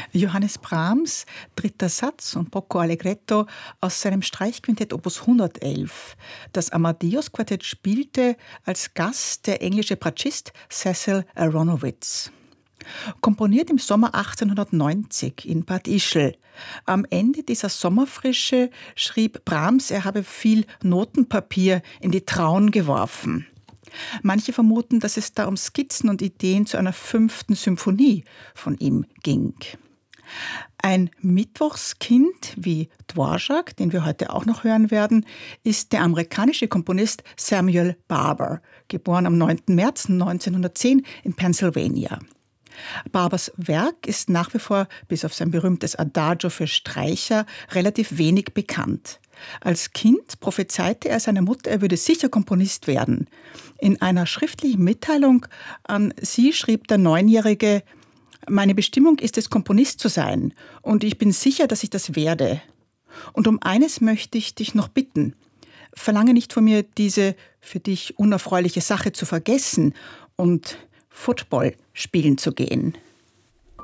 Johannes Brahms, dritter Satz und Poco Allegretto aus seinem Streichquintett Opus 111. Das Amadeus-Quartett spielte als Gast der englische Bratschist Cecil Aronowitz. Komponiert im Sommer 1890 in Bad Ischl. Am Ende dieser Sommerfrische schrieb Brahms, er habe viel Notenpapier in die Traun geworfen. Manche vermuten, dass es da um Skizzen und Ideen zu einer 5. Symphonie von ihm ging. Ein Mittwochskind wie Dvorak, den wir heute auch noch hören werden, ist der amerikanische Komponist Samuel Barber, geboren am 9. März 1910 in Pennsylvania. Barbers Werk ist nach wie vor, bis auf sein berühmtes Adagio für Streicher, relativ wenig bekannt. Als Kind prophezeite er seiner Mutter, er würde sicher Komponist werden. In einer schriftlichen Mitteilung an sie schrieb der Neunjährige: Meine Bestimmung ist es, Komponist zu sein, und ich bin sicher, dass ich das werde. Und um eines möchte ich dich noch bitten. Verlange nicht von mir, diese für dich unerfreuliche Sache zu vergessen und Football spielen zu gehen.